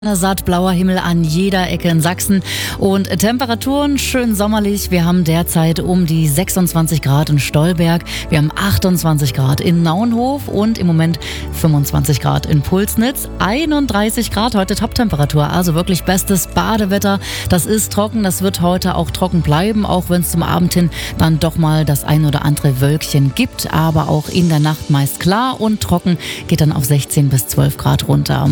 Satt blauer Himmel an jeder Ecke in Sachsen und Temperaturen schön sommerlich. Wir haben derzeit um die 26 Grad in Stolberg, wir haben 28 Grad in Naunhof und im Moment 25 Grad in Pulsnitz, 31 Grad heute Toptemperatur, also wirklich bestes Badewetter. Das ist trocken, das wird heute auch trocken bleiben, auch wenn es zum Abend hin dann doch mal das ein oder andere Wölkchen gibt, aber auch in der Nacht meist klar und trocken, geht dann auf 16 bis 12 Grad runter.